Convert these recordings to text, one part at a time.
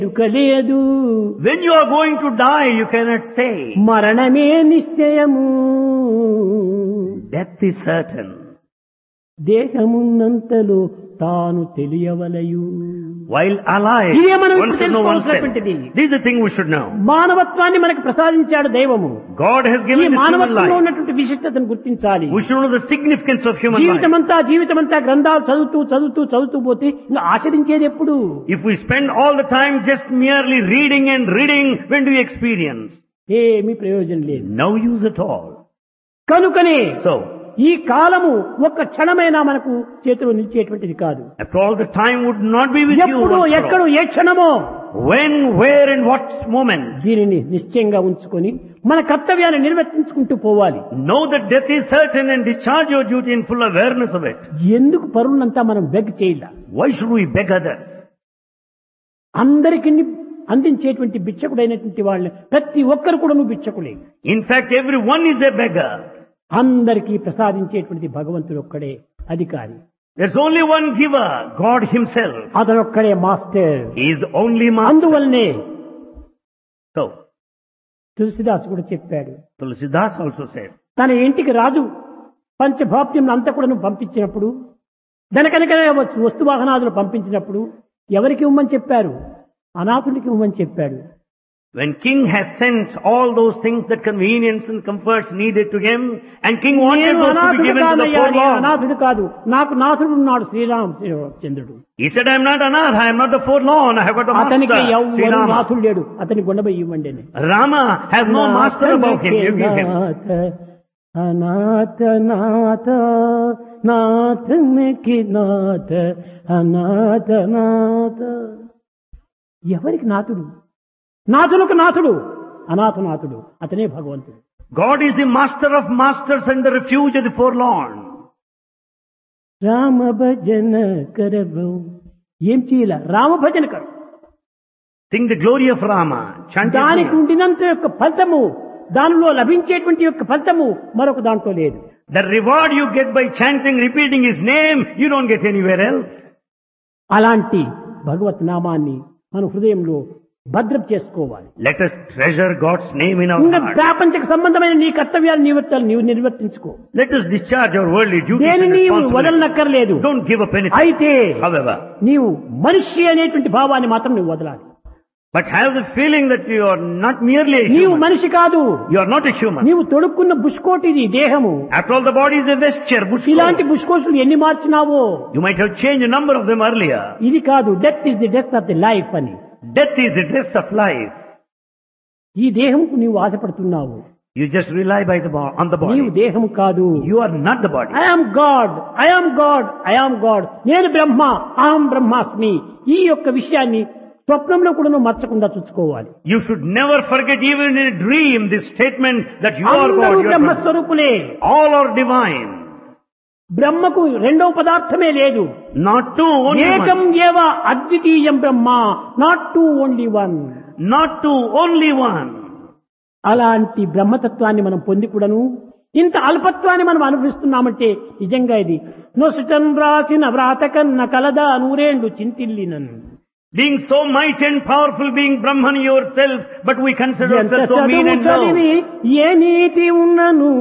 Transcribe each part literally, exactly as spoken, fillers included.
లేదు. When you are going to die, you cannot say. మరణమే నిశ్చయము. Death is certain. దేహమున్నంతలో తాను తెలియవలయు. While alive, ఇదే మనం one should know oneself. తెలుసుకోవాల్సినటువంటిది. This is the thing we should know. మానవత్వాన్ని మనకు ప్రసాదించాడు దైవము. God has ఈ given this human మానవత్వంలో life. ఉన్నటువంటి విశిష్టతను గుర్తించాలి. We should know the significance of human life. జీవితమంతా జీవితమంతా గ్రంథాలు చదువుతూ చదువుతూ చదువుతూ పోతే ఇంకా ఆచరించేది ఎప్పుడు? If we spend all the time just merely reading and reading, when do we experience? ఏమీ ప్రయోజనం లేదు. No use at all. కనుకనే So, ఈ కాలము ఒక్క క్షణమైనా మనకు చేతిలో నిలిచేటువంటిది కాదు. after all, the time would not be with you. ఎప్పుడు once for ఎక్కడో all. A క్షణమో When, where and what moment. దీనిని నిశ్చయంగా ఉంచుకొని మన కర్తవ్యాన్ని నిర్వర్తించుకుంటూ పోవాలి. Know that death is certain and discharge your duty in full awareness of it. ఎందుకు పరులంతా మనం బెగ్ చేయాల? Why should we beg others? అందరికీ అందించేటువంటి భిక్షకుడైనటువంటి వాళ్ళని ప్రతి ఒక్కరు కూడా నువ్వు భిక్షకులే. In fact, everyone is a beggar. అందరికీ ప్రసాదించేటువంటిది భగవంతుడు ఒక్కడే అధికారి. There's only one giver, God himself. అతనొక్కడే master. He is the only master. అందువల్లనే So, తులసిదాస్ కూడా చెప్పాడు, Tulsidas also said, తన ఇంటికి రాజు పంచభాప్యం అంతా కూడా పంపించినప్పుడు, ధనకనక వస్తు వాహనాదులు పంపించినప్పుడు ఎవరికి ఇవ్వమని చెప్పారు? అనాథుడికి ఇవ్వమని చెప్పాడు. when king has sent all those things that convenience and comforts needed to him, and king wanted నేను those to be అనాథుడు given to the కాదయ్యా, నేను forlorn. అనాథుడు కాదు, నాకు నాథుడు ఉన్నాడు శ్రీరామచంద్రుడు. He said, I am not anath, I am not the forlorn, I have got a అతనికి master, ఎవరు Sri Rama. నాథుడు లేడు, అతని గుండెపై ఇవ్వండి అని. Rama has no master above him, you give him. అనాథ నాథ నాథనికి నాథ అనాథ నాథ. ఎవరికి నాథుడు? నాథులకు నాథుడు, అనాథనాథుడు అతనే భగవంతుడు. God is the master of masters and the refuge of the forlorn. Rama భజన కరవు. ఏం చేయాల? రామ భజన కరు. Sing the glory of Rama, chant his దానికి name. ఉండినంత యొక్క ఫలితము, దానిలో లభించేటువంటి యొక్క ఫలితము మరొక దాంట్లో లేదు. The reward you get by chanting, repeating his name, you don't get anywhere else. అలాంటి భగవత్ నామాన్ని మన హృదయంలో భద్రం చేసుకోవాలి. Let us treasure God's name in our ఇంకా heart. ప్రాపంచిక సంబంధమైన నీ కర్తవ్యాలు నివర్తాలు నీవు నిర్వర్తించుకో. Let us discharge our worldly duties దేని and నీవు responsibilities. వదలనక్కర్లేదు. Don't give up anything. అయితే However, నీవు మనిషి అనేటువంటి భావాన్ని మాత్రం నువ్వు వదలాలి. but have the feeling that you are not merely a నీవు human. మనిషి కాదు, You are not a human. నీవు తొడుక్కున్న బుష్కోటిది దేహము. After all, the body is a vesture, bush ఇలాంటి coat. బుష్కోట్లు ఎన్ని మార్చినావో. You might have changed a number of them earlier. ఇది కాదు, death is the death of the life అని. Death is the dress of life. ఈ దేహంకు నీవు ఆశపడుతున్నావు. You just rely by the bo- on the నీవు body. దేహము కాదు. You are not the body. I am God, I am God, I am God. నేను బ్రహ్మ, అహం బ్రహ్మాస్మి. ఈ యొక్క విషయాన్ని స్వప్నంలో కూడా నువ్వు మర్చకుండా చూసుకోవాలి. You should never forget even in a dream this statement that you are God. అందరూ You are Brahma. బ్రహ్మస్వరూపులే. All are divine. బ్రహ్మకు రెండవ పదార్థమే లేదు. Not two, only ఏకం one. ఏవ అద్వితీయం బ్రహ్మ, not two only one. Not two, only one. అలాంటి బ్రహ్మతత్వాన్ని మనం పొంది కూడాను ఇంత అల్పత్వాన్ని మనం అనుభవిస్తున్నామంటే నిజంగా ఇది నొసటన్ రాసిన వ్రాత కన్న కలదా నూరేండు చింతిల్లినన్. Being so mighty and powerful, being Brahman yourself, but we consider ఎంత ourselves so mean చదువు and చదివి low. ఏ నీతి ఉన్నను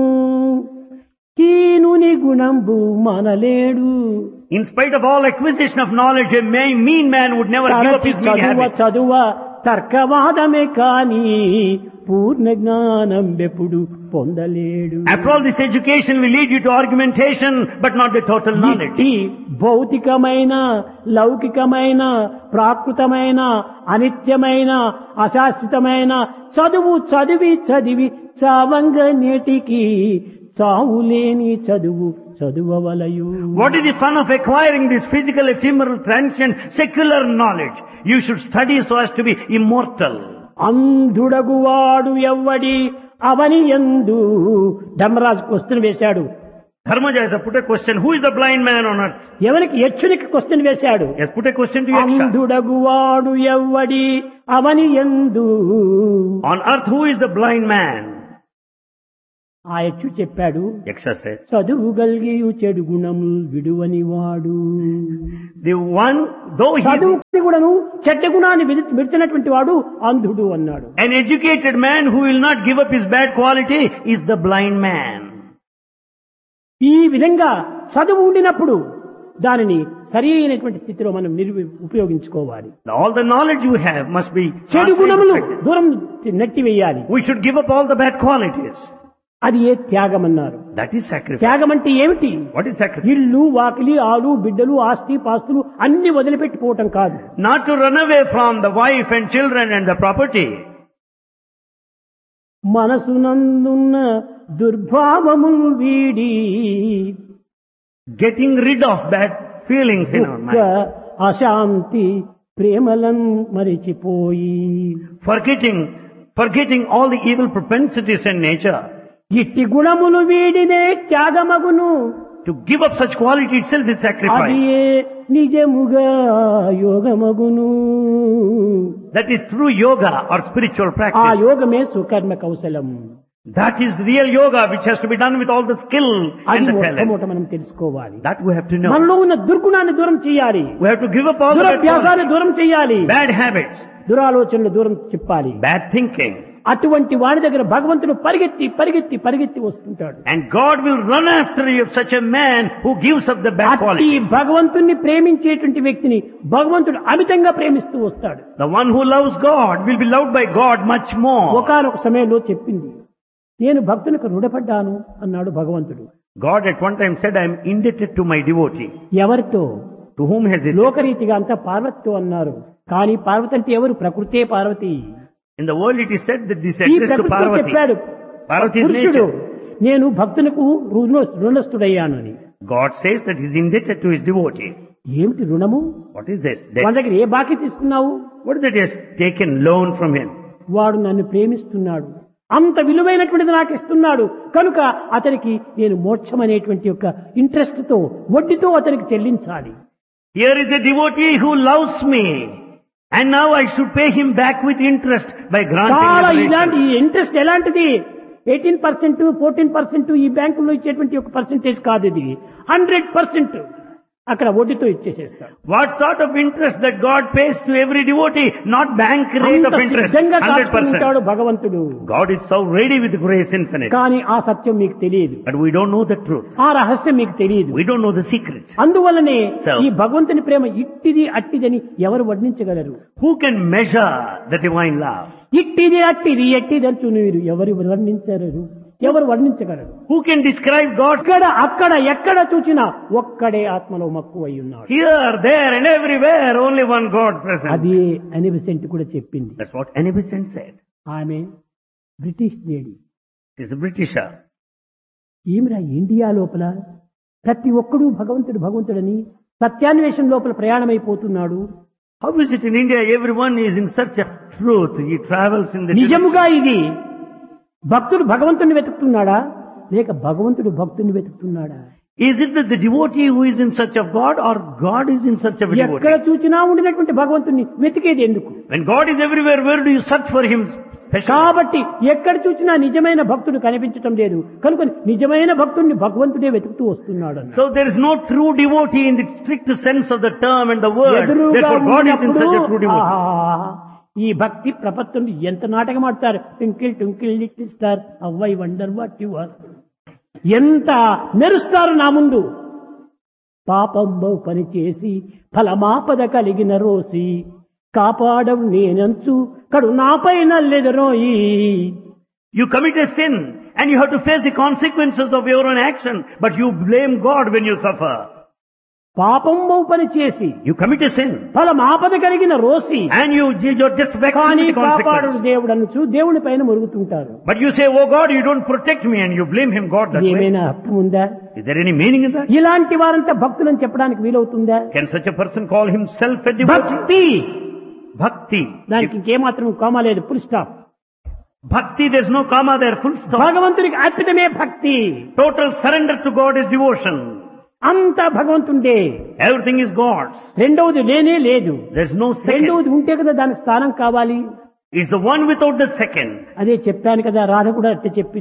కీనుని గుణంబు మనలేడు. In spite of all acquisition of knowledge, a may- mean man would never give up తరచి his mean చదువ habit. చదువ తర్కవాదమే కాని పూర్ణ జ్ఞానం ఎప్పుడు పొందలేడు. After all, this education will lead you to argumentation, but not the total knowledge. ఇట్టి భౌతికమైన లౌకికమైన ప్రాకృతమైన అనిత్యమైన అశాశ్వతమైన చదువు చదివి చదివి చావంగ నేటికి చావులేని చదువు చదువవలయు. What is the fun of acquiring this physical, ephemeral, transient, secular knowledge? You should study so as to be immortal. అంధుడగువాడు ఎవ్వడి అవని యందు. Dharmaraju question వేశాడు. Dharmaja has put a question, who is the blind man on earth? ఎవరికి? యక్షునికి question వేశాడు. He has put a question to Yaksha. అంధుడగువాడు ఎవ్వడి అవని యందు. On earth, who is the blind man? ఆ యక్షు చెప్పాడు, Yaksha said, చదువు గలిగి చెడు గుణములు విడువని వాడు. the one, though he is చదువు కూడాను చెడ్డ గుణాన్ని విడి- విడిచినటువంటి వాడు అంధుడు అన్నాడు. an educated man who will not give up his bad quality is the blind man. ఈ విధంగా చదువు ఉండినప్పుడు దానిని సరి అయినటువంటి స్థితిలో మనం నిర్వి ఉపయోగించుకోవాలి. All the knowledge you have must be చెడు translated గుణములు to practice. దూరం నెట్టివేయాలి. We should give up all the bad qualities. అది ఏ త్యాగం అన్నారు. That is sacrifice. త్యాగం అంటే ఏమిటి? What is sacrifice? ఇల్లు వాకిలి ఆలు బిడ్డలు ఆస్తి పాస్తులు అన్ని వదిలిపెట్టిపోవటం కాదు. Not to run away from the wife and children and the property. మనసునందున్న దుర్భావములు వీడి Getting rid of bad feelings in our దుఃఖ mind. అశాంతి ప్రేమలను మరిచిపోయి Forgetting, forgetting all the evil propensities in nature. ఇట్టి గుణములు వీడినే త్యాగమగును. To give up such quality itself is అది sacrifice. ఏ నిజముగా యోగమగును. That is true yoga or spiritual ఆ practice. యోగమే సుకర్మ కౌశలం. That is real yoga which has to be done with all the skill అది and the talent. మొట్టమొదట మనం తెలుసుకోవాలి. That we have to know. మనలో ఉన్న దుర్గుణాన్ని దూరం చేయాలి. We have to give up all the bad, దురభ్యాసాన్ని దూరం చేయాలి. bad habits, దురాలోచనలు దూరం చెప్పాలి. bad thinking. అటువంటి వాడి దగ్గర భగవంతుడు పరిగెత్తి పరిగెత్తి పరిగెత్తి వస్తుంటాడు. And God will run after you, such a man who gives up the bad అట్టి quality. భగవంతుణ్ణి ప్రేమించేటువంటి వ్యక్తిని భగవంతుడు అమితంగా ప్రేమిస్తూ వస్తాడు. The one who loves God will be loved by God much more. ఒకానొక సమయంలో చెప్పింది, నేను భక్తునికి రుణపడ్డాను అన్నాడు భగవంతుడు. God at one time said, I am indebted to my devotee. ఎవరితో? To whom has he said? లోకరీతిగా అంతా పార్వతితో అన్నారు. కానీ పార్వతి అంటే ఎవరు? ప్రకృతే Parvati. In the world it is said that this ఈ addressed to ప్రకృతితో Parvati. చెప్పాడు Parvati is పురుషుడు, nature. నేను భక్తునికి రుణ- రుణస్థుడయ్యాను అని. God says that he is indebted to his devotee. ఏమిటి రుణము? What is this? వాళ్ళ Debt. దగ్గర ఏ బాకీ తీసుకున్నావు? What is that he has taken loan from him? వాడు నన్ను ప్రేమిస్తున్నాడు, అంత విలువైనటువంటిది నాకు ఇస్తున్నాడు కనుక అతనికి నేను మోక్షం అనేటువంటి యొక్క ఇంట్రెస్ట్ తో వడ్డీతో అతనికి చెల్లించాలి. Here is a devotee who loves me. And now I should pay him back with interest by granting చాలా liberation. ఇలాంటి ఇంట్రెస్ట్ ఎలాంటిది? ఎయిటీన్ పర్సెంట్ ఫోర్టీన్ పర్సెంట్ ఈ బ్యాంకుల్లో ఇచ్చేటువంటి ఒక పర్సెంటేజ్ కాదు ఇది. హండ్రెడ్ పర్సెంట్ అక్కడ వడ్డీతో ఇచ్చేసేస్తాడు. What sort of interest that God pays to every devotee? Not bank rate అంత of interest. సిద్ధంగా one hundred percent. కాచుకుంటాడు భగవంతుడు. God is so ready with grace infinite. కానీ ఆ సత్యం మీకు తెలియదు, But we don't know the truth. ఆ రహస్యం మీకు తెలియదు. We don't know the secret. అందువల్లనే So- ఈ భగవంతుని ప్రేమ ఇట్టిది అట్టిదని ఎవరు వర్ణించగలరు? Who can measure the divine love? ఇట్టిది అట్టిది ఎట్టిది అంటూ మీరు ఎవరు వర్ణించరు, ఎవరు వర్ణించగలరు? Who can describe God's ఇక్కడ అక్కడ ఎక్కడ చూసినా ఒక్కడే ఆత్మలో మక్కువై ఉన్నాడు. here, there and everywhere? Only one God present. అది అనిబిసెంట్ కూడా చెప్పింది. That's what Annie Besant said. ఆమె British lady. She is a Britisher. ఈమెరా India లోపల ప్రతి ఒక్కడూ భగవంతుడు భగవంతుడని సత్యాన్వేషణ లోపల ప్రయాణమైపోతున్నాడు. How is it in India? Everyone is in search of truth. He travels in the నిజముగా ఇది భక్తుడు భగవంతుని వెతుకుతున్నాడా లేక భగవంతుడు భక్తుని వెతుకుతున్నాడా? Is it that the devotee who is in search of God or God is in search of a ఎక్కడ devotee? చూసినా ఉండినటువంటి భగవంతుని వెతికేది ఎందుకు? When God is everywhere, where do you search for Him specially? కాబట్టి ఎక్కడ చూసినా నిజమైన భక్తుడు కనిపించటం లేదు కనుక నిజమైన భక్తుడిని భగవంతుడే వెతుకుతూ వస్తున్నాడు అన్నాడు. So there is no true devotee in the strict sense of the term and the word. ఎదురుగా Therefore God is in search of true ఉన్నప్పుడు, devotee. ఆహా, ఈ భక్తి ప్రపత్తుని ఎంత నాటకం ఆడతారు. Twinkle twinkle little star Avvai wonder what you are, ఎంత మెరుస్తారు నా ముందు. పాపంబౌ పని చేసి ఫలమాపద కలిగిన రోసి కాపాడవు నేనంచు కడు నాపై నల్లెదరోయి. You commit a sin and you have to face the consequences of your own action, but you blame God when you suffer. పాపంబౌ పని చేసి You commit a sin ఫలమాపద కలిగిన Rosy and you, you're just vexed కానీ with the కాపాడు consequences. దేవుడు అనుచు దేవుని పైన మురుగుతుంటారు. But you say, oh God, you don't protect me, and you blame Him, God, that way. ఏమైనా అర్థం ఉందా? Is there any meaning in that? ఇలాంటి వారంతా భక్తులని చెప్పడానికి వీలవుతుందా? Can such a person call himself a devotee? భక్తి Bhakti. దానికి ఇంకేమాత్రం comma లేదు, full stop. Bhakti, there's no comma there, full stop. భగవంతునికి అర్పితమే భక్తి. Total surrender to God is devotion. అంతా భగవంతుండే. Everything is God's. రెండవది లేనే లేదు. There's no second. రెండవది ఉంటే కదా దానికి స్థానం కావాలి. It's the one without the second. అదే చెప్పాను కదా, రాధ కూడా అట్టే చెప్పింది.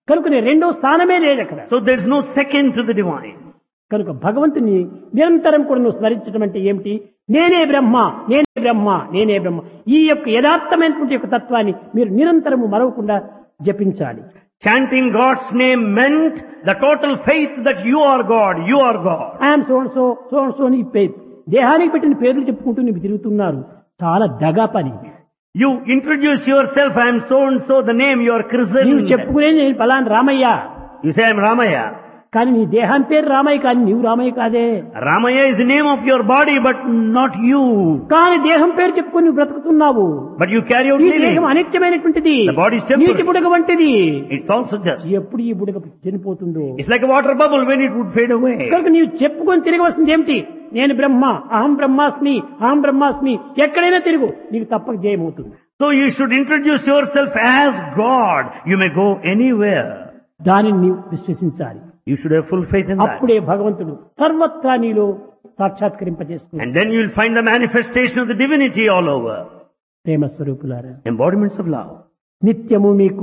కనుకనే రెండో స్థానమే లేదు అక్కడ. So there is no second to the divine. కనుక భగవంతుని నిరంతరం కూడా నువ్వు స్మరించడం అంటే ఏమిటి? నేనే బ్రహ్మ, నేనే బ్రహ్మ, నేనే బ్రహ్మ. ఈ యొక్క యథార్థమైనటువంటి యొక్క తత్వాన్ని మీరు నిరంతరము మరవకుండా జపించాలి. Chanting God's name meant the total faith that you are God, you are God. I'm so and so, so and so అని పేరు దేహానికి పెట్టిన పేర్లు చెప్పుకుంటూ నీవు తిరుగుతున్నారు. చాలా దగా పని. You introduce yourself, I am so and so, the name you are నీవు christened. చెప్పుకునే నేను పలానా Ramayya, You say I am Ramaya. కానీ నీ దేహాన్ని పేరు రామయ్య, కానీ నీవు రామయ్య కాదే. Ramaya is the name of your body, but not you. కానీ దేహం పేరు చెప్పుకొని నువ్వు బ్రతుకుతున్నావు. But you carry out ఈ living. దేహం అనిత్యమైనటువంటిది, The body is temporary. నీటి బుడగ వంటిది. It's also just. ఎప్పుడు ఈ బుడగ చనిపోతుందో. It's like a water bubble when it would fade away. కనుక నీవు చెప్పుకొని తిరగవలసింది ఏమిటి? నేను బ్రహ్మ, అహం బ్రహ్మాస్మి, అహం బ్రహ్మాస్మి. ఎక్కడైనా తిరుగు, నీకు తప్పక జయమవుతుంది. So you should introduce yourself as God. You may go anywhere. దానిని నీవు విశ్వసించాలి. You should have full faith in that. అప్పుడే భగవంతుడు సర్వత్రా నీలో సాక్షాత్కరింపజేస్తుంది. And then you will find the manifestation of the divinity all over. ప్రేమ స్వరూపులారా, Embodiments of love. నిత్యము మీకు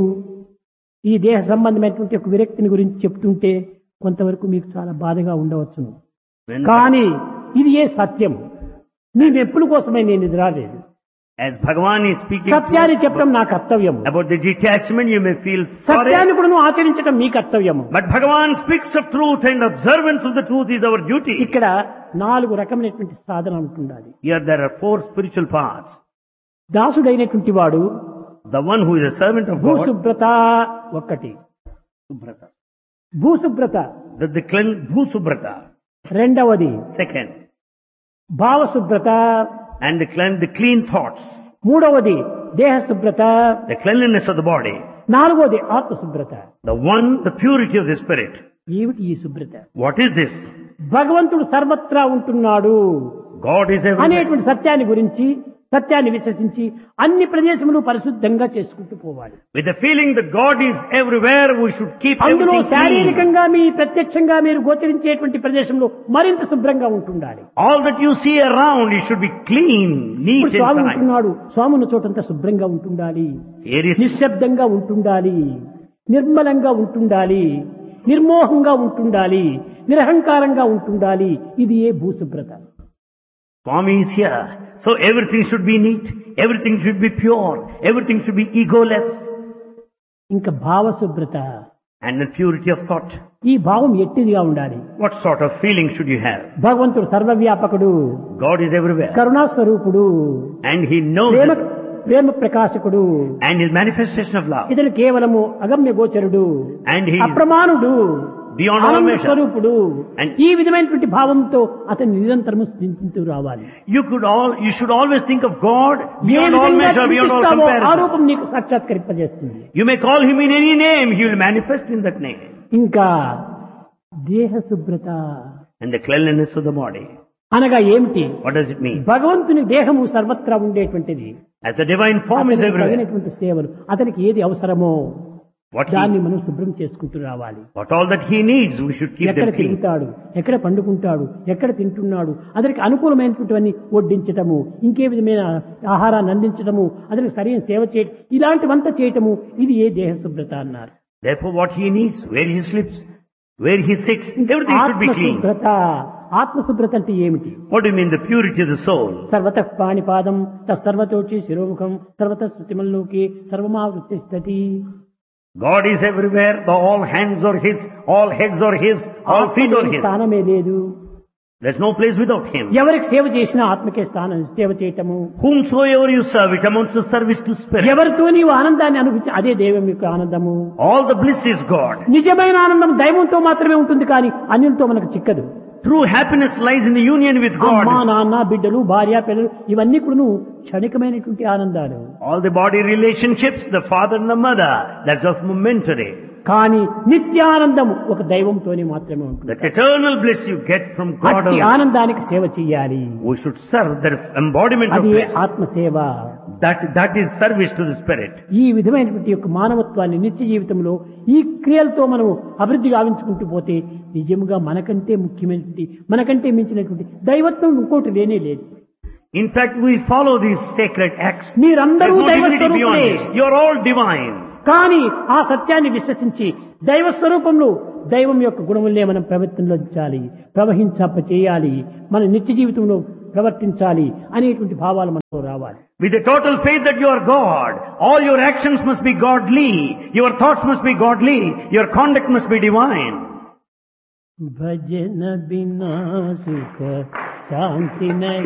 ఈ దేహ సంబంధమైనటువంటి ఒక విరక్తిని గురించి చెప్తుంటే కొంతవరకు మీకు చాలా బాధగా ఉండవచ్చును. When, కానీ ఇది ఏ సత్యం. నేను ఎప్పుడు కోసమే నేను ఇది రాలేదు. as Bhagavan is speaking to సత్యాన్ని us చెప్పడం నా కర్తవ్యం. about the detachment, you may feel sorry. సత్యాన్ని కూడా నువ్వు ఆచరించడం మీ కర్తవ్యం. But Bhagavan speaks of truth, and observance of the truth is our duty. ఇక్కడ నాలుగు రకమైనటువంటి సాధన ఉంటుండాలి. Here there are four spiritual paths. దాసుడైనటువంటి వాడు The one who is a servant of God, భూశుభ్రత ఒక్కటి, Subhrata. భూశుభ్రత. The, the clean, Bhusubrata. రెండవది Second. భావశుభ్రత. And the clean, the clean thoughts. మూడవది దేహ శుభ్రత. The cleanliness of the body. నాలుగవది ఆత్మశుభ్రత. The one, the purity of the spirit. ఏమిటి ఈ శుభ్రత? What is this? భగవంతుడు సర్వత్రా ఉంటున్నాడు God is everywhere. అనేటువంటి సత్యాన్ని గురించి, సత్యాన్ని విశ్వసించి అన్ని ప్రదేశములు పరిశుద్ధంగా చేసుకుంటూ పోవాలి. With the feeling that God is everywhere, we should keep అందులో everything clean. శారీరకంగా మీ ప్రత్యక్షంగా మీరు గోచరించేటువంటి ప్రదేశంలో మరింత శుభ్రంగా ఉంటుండాలి. All that you see around, it should be clean, neat ఇప్పుడు స్వామి and tidy. ఉంటున్నాడు, స్వామి ఉన్న చోటంతా శుభ్రంగా ఉంటుండాలి, Here is, నిశ్శబ్దంగా ఉంటుండాలి, నిర్మలంగా ఉంటుండాలి, నిర్మోహంగా ఉంటుండాలి, నిరహంకారంగా ఉంటుండాలి. ఇది ఏ భూశుభ్రత. Swami is here. So everything should be neat, everything should be pure, everything should be egoless. ఇంకా భావశుభ్రత. And the purity of thought. ఈ భావం ఎట్టిదిగా ఉండాలి. What sort of feeling should you have? భగవంతుడు సర్వవ్యాపకుడు, God is everywhere. కరుణాస్వరూపుడు, And He knows Prema it. Prema ప్రకాశకుడు, And His manifestation of love. ఇతను కేవలము అగమ్య గోచరుడు, And He is అప్రమాణుడు, beyond all ఆనంద measure. స్వరూపుడు. And ఈ విధమైనటువంటి భావంతో అతను నిరంతరము స్థితించు రావాలి. You could all, you should always think of God A beyond all విధంగా measure, beyond all చింతిస్తావో ఆ comparison. రూపం నీకు సాక్షాత్కరింపజేస్తుంది. You may call Him in any name, He will manifest in that name. ఇంకా దేహ శుభ్రత And the cleanliness of the body. అనగా ఏమిటి? What does it mean? భగవంతుని దేహము సర్వత్రా ఉండేటువంటిది. As the divine form is అతనికి everywhere. తగినటువంటి సేవలు, అతనికి ఏది అవసరమో What దాన్ని he, మనం శుభ్రం చేసుకుంటూ రావాలి. what all that He needs, we should keep ఎక్కడ them clean. తిరుగుతాడు, ఎక్కడ పండుకుంటాడు, ఎక్కడ తింటున్నాడు, అతనికి అనుకూలమైనటువంటివన్నీ వడ్డించటము, ఇంకే విధమైన ఆహారాన్ని అందించటము, అతనికి సరైన సేవ చేయటం, ఇలాంటివంతా చేయటము, ఇది ఏ దేహ శుభ్రత అన్నారు. Therefore what he needs, where he sleeps, where he sits, everything should be clean. ఆత్మశుభ్రత. ఆత్మశుభ్రత అంటే ఏమిటి? What do you mean the purity of the soul? సర్వత పాణిపాదం తస్సర్వతోచి శిరోముఖం సర్వత శృతిమల్లోకి సర్వమావృత్తిష్టతి. God is everywhere, the all hands are His, all heads are His, all feet are His. స్థానమే లేదు. There's no place without Him. ఎవరికి సేవ చేసినా ఆత్మకే స్థానం, సేవ చేయటము. Whomsoever you serve, it amounts to service to spirit. ఎవరితో నీవు ఆనందాన్ని అనుభవించి అదే దైవం యొక్క ఆనందము. All the bliss is God. నిజమైన ఆనందం దైవంతో మాత్రమే ఉంటుంది, కానీ అన్యులతో మనకు చిక్కదు. True happiness lies in the union with అమ్మా, God. నాన్న, బిడ్డలు, భార్య, పిల్లలు, ఇవన్నీ కూడా క్షణికమైనటువంటి ఆనందాలు. All the body relationships, the father and the mother, that's just momentary. కానీ నిత్యానందం ఒక దైవంతోనే మాత్రమే ఉంటుంది. That eternal bliss you get from God అట్టి alone. ఆనందానికి సేవ చెయ్యాలి. We should serve the embodiment of అది bliss. ఆత్మసేవ. That, that is service to the spirit. ఈ విధమైనటువంటి యొక్క మానవత్వాన్ని నిత్య జీవితంలో ఈ క్రియలతో మనం అభివృద్ధి గావించుకుంటూ పోతే నిజముగా మనకంటే ముఖ్యమైనటువంటి, మనకంటే మించినటువంటి దైవత్వం ఇంకోటి లేనే లేదు. In fact, we follow these sacred acts. మీరందరూ There's no దైవ divinity beyond స్వరూపులే. this. You're all divine. కానీ ఆ సత్యాన్ని విశ్వసించి దైవ స్వరూపంలో దైవం యొక్క గుణములనే మనం ప్రవర్తించాలి, ప్రవహించప్ప చేయాలి, మన నిత్య జీవితంలో ప్రవర్తించాలి అనేటువంటి భావాలు మనకు రావాలి. With a total faith that you are God, all your actions must be godly, your thoughts must be godly, your conduct must be divine. భజన బినా సుఖ శాంతి నహి